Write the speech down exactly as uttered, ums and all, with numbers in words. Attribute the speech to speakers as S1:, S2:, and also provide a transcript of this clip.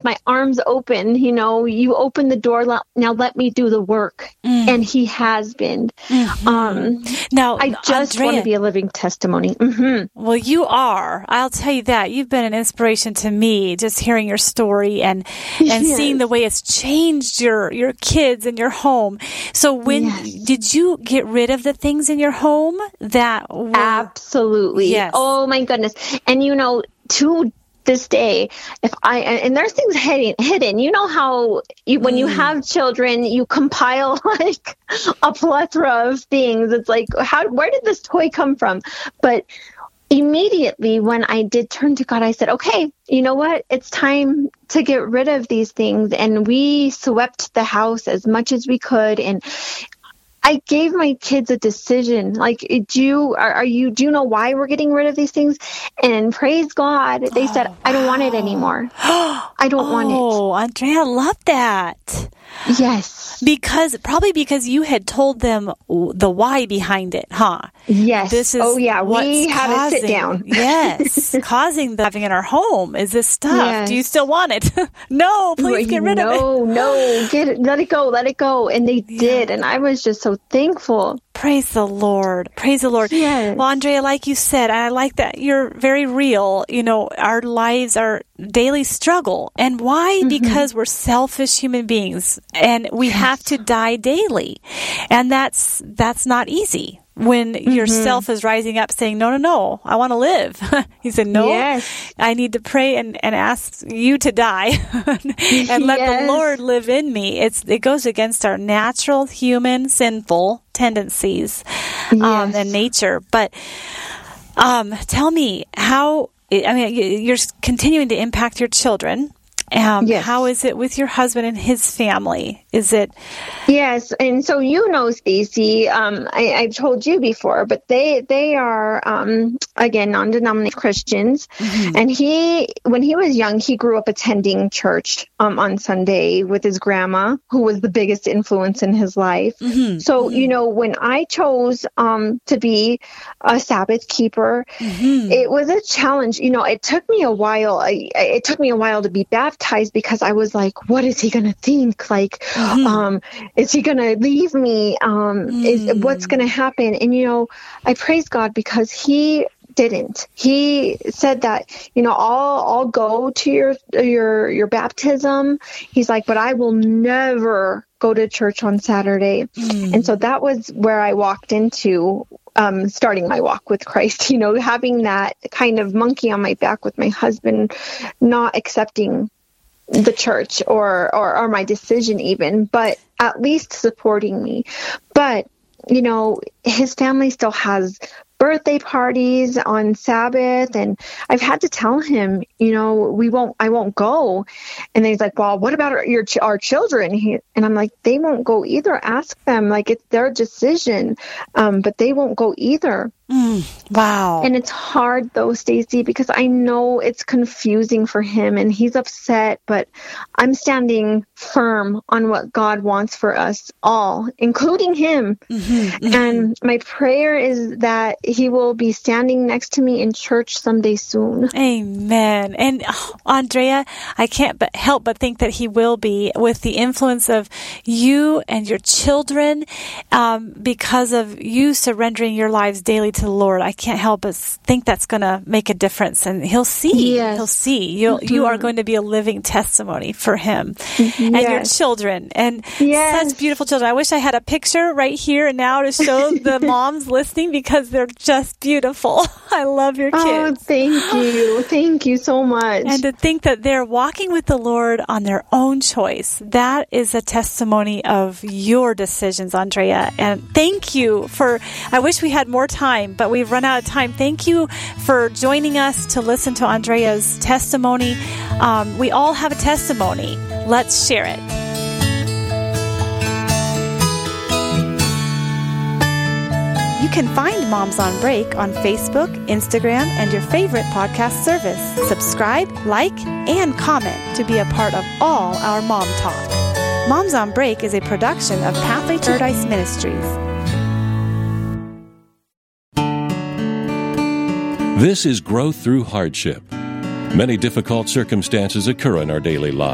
S1: my arms open. You know, you open the door. Now let me do the work. Mm. And he has been. Mm-hmm. Um,
S2: now,
S1: I just
S2: Andrea,
S1: want to be a living testimony. Mm-hmm.
S2: Well, you are. I'll tell you that. You've been an inspiration to me, just hearing your story and and
S1: yes.
S2: seeing the way it's changed your, your kids and your home. So when yes. did you get rid of the things in your home that were...
S1: Absolutely.
S2: Yes.
S1: Oh, my goodness. And, you know, to this day, if I, and there's things hidden, hidden, you know how you, when mm. you have children, you compile like a plethora of things. It's like, how, where did this toy come from? But immediately when I did turn to God, I said, okay, you know what? It's time to get rid of these things. And we swept the house as much as we could. And I gave my kids a decision. Like, do you, are, are you, do you know why we're getting rid of these things? And praise God, they oh, said, I don't wow. want it anymore. I don't
S2: oh,
S1: want it.
S2: Oh, Andrea, I love that.
S1: Yes.
S2: Because, probably because you had told them the why behind it, huh?
S1: Yes.
S2: This is
S1: oh, yeah. We had
S2: causing,
S1: to sit down.
S2: yes. Causing the having in our home is this stuff.
S1: Yes.
S2: Do you still want it? No, please get rid
S1: no,
S2: of it.
S1: No, no. Get it. Let it go. Let it go. And they yeah. did. And I was just so thankful.
S2: Praise the Lord. Praise the Lord.
S1: Yes.
S2: Well, Andrea, like you said, I like that you're very real. You know, our lives are daily struggle. And why? Mm-hmm. Because we're selfish human beings and we yes. have to die daily. And that's, that's not easy. When mm-hmm. yourself is rising up saying, no, no, no, I want to live. He said, no,
S1: yes.
S2: I need to pray and, and ask you to die and let
S1: yes.
S2: the Lord live in me. It's, it goes against our natural, human, sinful tendencies um,
S1: yes.
S2: and nature. But um, tell me how, I mean, you're continuing to impact your children. Um,
S1: yes.
S2: How is it with your husband and his family? Is it?
S1: Yes, and so you know, Stacy, um, I, I've told you before, but they they are um, again non-denominational Christians, mm-hmm. and he when he was young, he grew up attending church um, on Sunday with his grandma, who was the biggest influence in his life. Mm-hmm. So mm-hmm. you know, when I chose um, to be a Sabbath keeper, mm-hmm. it was a challenge. You know, it took me a while. I, it took me a while to be baptized. Because I was like, what is he going to think? Like, mm-hmm. um, is he going to leave me? Um, mm. is what's going to happen? And, you know, I praise God because he didn't. He said that, you know, I'll, I'll go to your, your, your baptism. He's like, but I will never go to church on Saturday. Mm. And so that was where I walked into Um, starting my walk with Christ, you know, having that kind of monkey on my back with my husband, not accepting the church or, or, or my decision even, but at least supporting me. But, you know, his family still has birthday parties on Sabbath. And I've had to tell him, you know, we won't, I won't go. And then he's like, well, what about our, your, our children? He, and I'm like, they won't go either. Ask them. Like, it's their decision. Um, but they won't go either.
S2: Mm, wow.
S1: And it's hard though, Stacy, because I know it's confusing for him and he's upset, but I'm standing firm on what God wants for us all, including him. Mm-hmm, mm-hmm. And my prayer is that he will be standing next to me in church someday soon.
S2: Amen. And oh, Andrea, I can't but help but think that he will be, with the influence of you and your children, um, because of you surrendering your lives daily to the Lord. I can't help but think that's going to make a difference, and he'll see.
S1: Yes.
S2: He'll see. You'll, mm-hmm. you are going to be a living testimony for him
S1: mm-hmm.
S2: and
S1: yes.
S2: your children, and
S1: yes.
S2: such beautiful children. I wish I had a picture right here and now to show the moms listening, because they're just beautiful. I love your kids.
S1: Oh, thank you. Thank you so much.
S2: And to think that they're walking with the Lord on their own choice, that is a testimony of your decisions, Andrea. And thank you for, I wish we had more time, but we've run out of time. Thank you for joining us to listen to Andrea's testimony. Um, we all have a testimony. Let's share it. You can find Moms on Break on Facebook, Instagram, and your favorite podcast service. Subscribe, like, and comment to be a part of all our Mom Talk. Moms on Break is a production of Pathway to Paradise Ministries.
S3: This is growth through hardship. Many difficult circumstances occur in our daily lives.